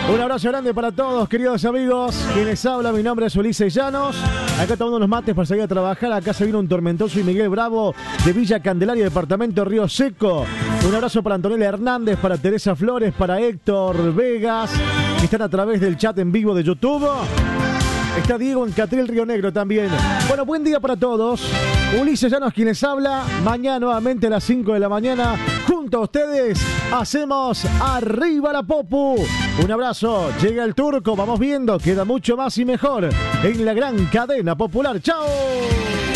Un abrazo grande para todos, queridos amigos. Quien les habla, mi nombre es Ulises Llanos. Acá tomando unos mates para salir a trabajar. Acá se vino un tormentoso y Miguel Bravo de Villa Candelaria, departamento Río Seco. Un abrazo para Antonella Hernández, para Teresa Flores, para Héctor Vegas, que están a través del chat en vivo de YouTube. Está Diego en Catril, Río Negro también. Bueno, buen día para todos. Ulises Llanos quien les habla. Mañana nuevamente a las 5 de la mañana. Junto a ustedes hacemos Arriba la Popu. Un abrazo. Llega el Turco. Vamos viendo. Queda mucho más y mejor en la gran cadena popular. ¡Chao!